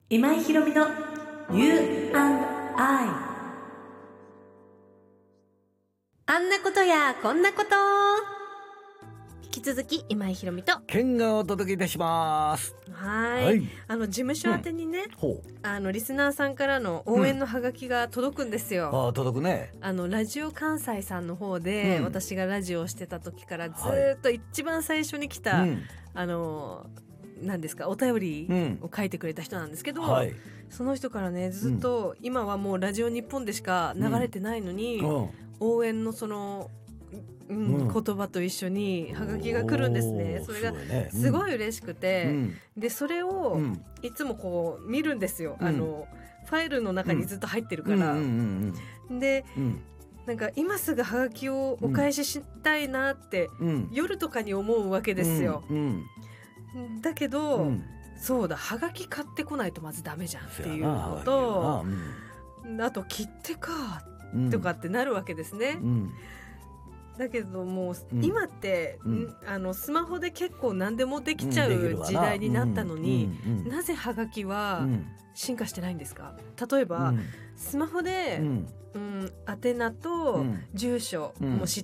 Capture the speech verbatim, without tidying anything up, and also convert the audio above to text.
今井ひろみの You and I。 あんなことやこんなこと。引き続き今井ひろみとケンがお届けいたします。 はい、 はい、 あの事務所宛てにね、 うん、ほうあのリスナーさんからの応援のハガキが届くんですよ、 うん、あ届くね。 あのラジオ関西さんの方で、うん、私がラジオをしてた時からずっと一番最初に来た、はい、あの何ですかお便りを書いてくれた人なんですけど、うんはい、その人からねずっと、うん、今はもうラジオ日本でしか流れてないのに、うん、応援のその、うんうん、言葉と一緒にハガキが来るんですね。それがすごい嬉しくて、うん、でそれをいつもこう見るんですよ、うん、あのファイルの中にずっと入ってるから、うんうんうん、で、うんなんか今すぐハガキをお返ししたいなって、うん、夜とかに思うわけですよ、うんうん、だけど、うん、そうだハガキ買ってこないとまずダメじゃんっていうのと、うん、あと切手かとかってなるわけですね、うん、だけどもう、うん、今って、うん、あのスマホで結構何でもできちゃう時代になったのに、うんうんうん、なぜハガキは進化してないんですか？例えば、うん、スマホで、うんうん、宛名と住所も知っ